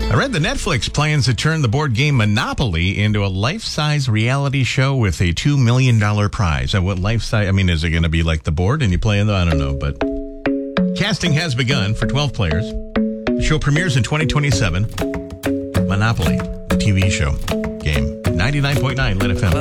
I read the Netflix plans to turn the board game Monopoly into a life-size reality show with a $2 million prize. And what life-size, I mean, is it going to be like the board and you play in the, I don't know, but casting has begun for 12 players. The show premieres in 2027. Monopoly, the TV show game. 99.9 Lit FM.